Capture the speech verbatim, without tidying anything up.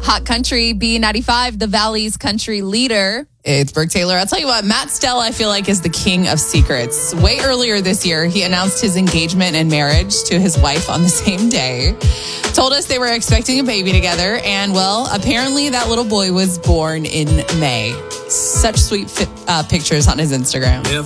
Hot Country B ninety-five, the Valley's country leader. It's Brooke Taylor. I'll tell you what, Matt Stell, I feel like, is the king of secrets. Way earlier this year, he announced his engagement and marriage to his wife on the same day. Told us they were expecting a baby together. And, well, apparently that little boy was born in May. Such sweet fi- uh, pictures on his Instagram. If